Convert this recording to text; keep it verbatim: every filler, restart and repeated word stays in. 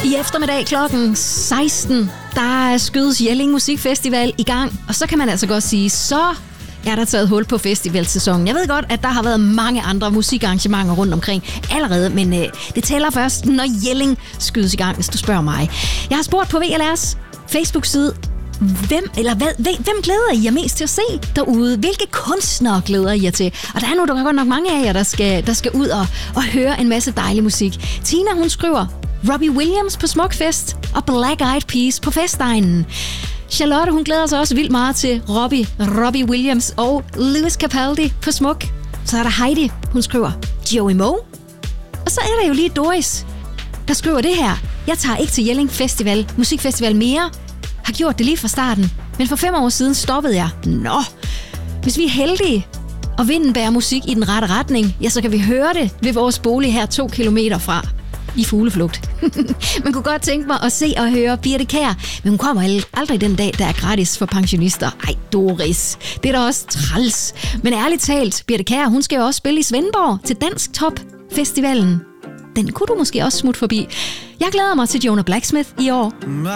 I eftermiddag klokken seksten, der skydes Jelling Musikfestival i gang. Og så kan man altså godt sige, så er der taget hul på festivalsæsonen. Jeg ved godt, at der har været mange andre musikarrangementer rundt omkring allerede, men øh, det tæller først, når Jelling skydes i gang, hvis du spørger mig. Jeg har spurgt på V L R's Facebook-side, Hvem, eller hvad, hvem glæder I jer mest til at se derude? Hvilke kunstnere glæder I jer til? Og der er nu der er godt nok mange af jer, der skal, der skal ud og, og høre en masse dejlig musik. Tina, hun skriver Robbie Williams på Smukfest og Black Eyed Peas på Festegnen. Charlotte, hun glæder sig også vildt meget til Robbie, Robbie Williams og Lewis Capaldi på Smuk. Så er der Heidi, hun skriver Joey Moe. Og så er der jo lige Doris, der skriver det her. Jeg tager ikke til Jelling Festival, musikfestival mere. Har gjort det lige fra starten, men for fem år siden stoppede jeg. Nå, hvis vi er heldige, og vinden bærer musik i den rette retning, ja, så kan vi høre det ved vores bolig her to kilometer fra i fugleflugt. Man kunne godt tænke mig at se og høre Birthe Kjær, men hun kommer aldrig den dag, der er gratis for pensionister. Ej, Doris, det er da også træls. Men ærligt talt, Birthe Kjær, hun skal jo også spille i Svendborg til Dansk Top Festivalen. Den kunne du måske også smutte forbi. Jeg glæder mig til Jonah Blacksmith i år.